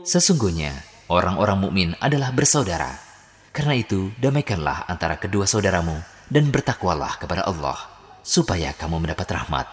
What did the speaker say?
Sesungguhnya orang-orang mukmin adalah bersaudara. Karena itu, damaikanlah antara kedua saudaramu dan bertakwalah kepada Allah supaya kamu mendapat rahmat.